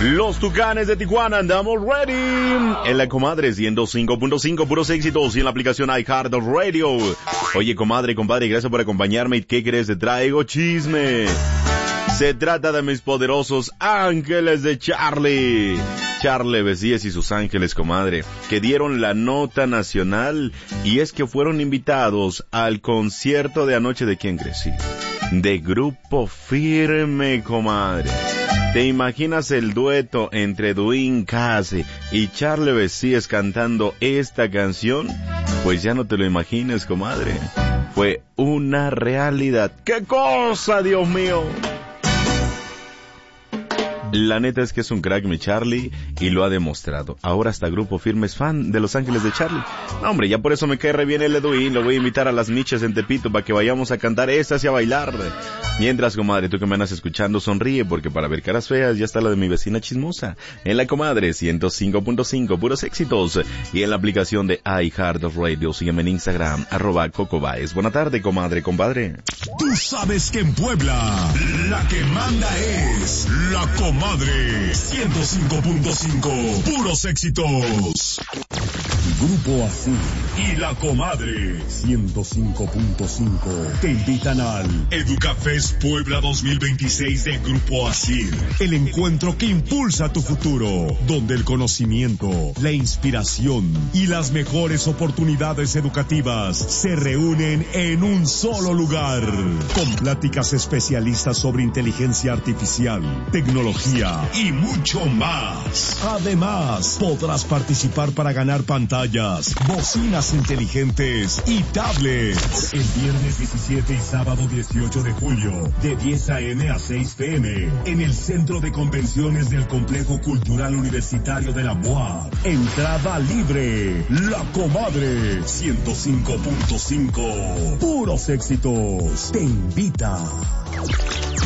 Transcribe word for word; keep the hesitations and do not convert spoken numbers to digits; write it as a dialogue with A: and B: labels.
A: Los Tucanes de Tijuana, andamos ready. En la comadre ciento cinco punto cinco, puros éxitos, y en la aplicación iHeartRadio. Oye, comadre, compadre, gracias por acompañarme. ¿Qué crees? Te traigo chisme. Se trata de mis poderosos ángeles de Charlie. Charlie Besías y sus ángeles, comadre, que dieron la nota nacional, y es que fueron invitados al concierto de anoche. ¿De quién crees? Sí, de Grupo Firme, comadre. ¿Te imaginas el dueto entre Edwin Cass y Charlie Besías cantando esta canción? Pues ya no te lo imagines, comadre. Fue una realidad. ¡Qué cosa, Dios mío! La neta es que es un crack mi Charlie, y lo ha demostrado. Ahora hasta Grupo Firme es fan de Los Ángeles de Charlie. No, hombre, ya por eso me cae re bien el Edwin. Lo voy a invitar a las michas en Tepito para que vayamos a cantar estas y a bailar. Mientras, comadre, tú que me andas escuchando, sonríe, porque para ver caras feas ya está la de mi vecina chismosa. En la comadre ciento cinco punto cinco, puros éxitos. Y en la aplicación de iHeartRadio, sígueme en Instagram, arroba Coco Baez. Buena tarde, comadre, compadre.
B: Tú sabes que en Puebla la que manda es la comadre ciento cinco punto cinco, puros éxitos. Grupo Así y la comadre ciento cinco punto cinco te invitan al Educafest Puebla dos mil veintiséis de Grupo Así, el encuentro que impulsa tu futuro, donde el conocimiento, la inspiración y las mejores oportunidades educativas se reúnen en un solo lugar, con pláticas especialistas sobre inteligencia artificial, tecnología y mucho más. Además, podrás participar para ganar pantallas, bocinas inteligentes y tablets. El viernes diecisiete y sábado dieciocho de julio, de diez a eme a seis pe eme, en el Centro de Convenciones del Complejo Cultural Universitario de la U A P. Entrada libre. La comadre ciento cinco punto cinco, puros éxitos, te invita.